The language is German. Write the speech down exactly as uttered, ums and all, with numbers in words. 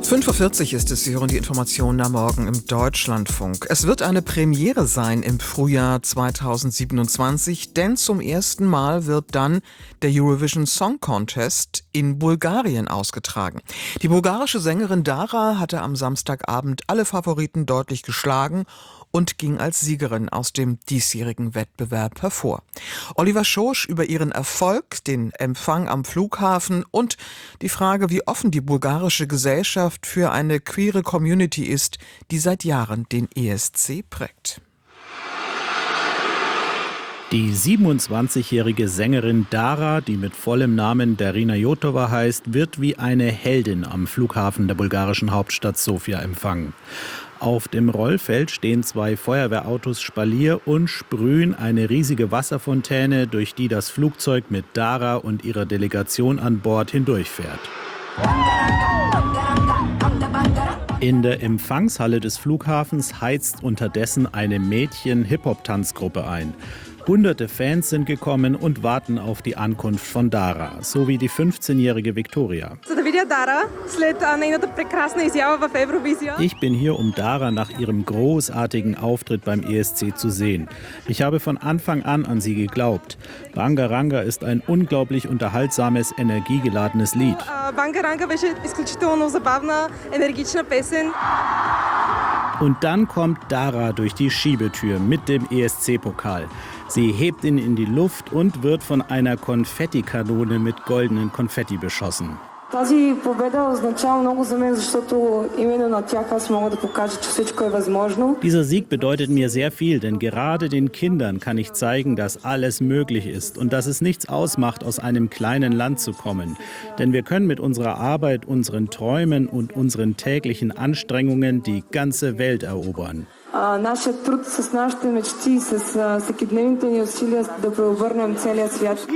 fünf Uhr vierzig ist es, Sie hören die Informationen am Morgen im Deutschlandfunk. Es wird eine Premiere sein im Frühjahr zweitausendsiebenundzwanzig, denn zum ersten Mal wird dann der Eurovision Song Contest in Bulgarien ausgetragen. Die bulgarische Sängerin Dara hatte am Samstagabend alle Favoriten deutlich geschlagen und ging als Siegerin aus dem diesjährigen Wettbewerb hervor. Oliver Schosch über ihren Erfolg, den Empfang am Flughafen und die Frage, wie offen die bulgarische Gesellschaft für eine queere Community ist, die seit Jahren den E S C prägt. Die siebenundzwanzigjährige Sängerin Dara, die mit vollem Namen Darina Jotova heißt, wird wie eine Heldin am Flughafen der bulgarischen Hauptstadt Sofia empfangen. Auf dem Rollfeld stehen zwei Feuerwehrautos Spalier und sprühen eine riesige Wasserfontäne, durch die das Flugzeug mit Dara und ihrer Delegation an Bord hindurchfährt. In der Empfangshalle des Flughafens heizt unterdessen eine Mädchen-Hip-Hop-Tanzgruppe ein. Hunderte Fans sind gekommen und warten auf die Ankunft von Dara, sowie die fünfzehnjährige Viktoria. Ich bin hier, um Dara nach ihrem großartigen Auftritt beim E S C zu sehen. Ich habe von Anfang an an sie geglaubt. Banga Ranga ist ein unglaublich unterhaltsames, energiegeladenes Lied. Und dann kommt Dara durch die Schiebetür mit dem E S C-Pokal. Sie hebt ihn in die Luft und wird von einer Konfettikanone mit goldenen Konfetti beschossen. Dieser Sieg bedeutet mir sehr viel, denn gerade den Kindern kann ich zeigen, dass alles möglich ist und dass es nichts ausmacht, aus einem kleinen Land zu kommen. Denn wir können mit unserer Arbeit, unseren Träumen und unseren täglichen Anstrengungen die ganze Welt erobern. Нашият труд с нашите мечти, с всекидневните ни усилия да преобърнем целия свят.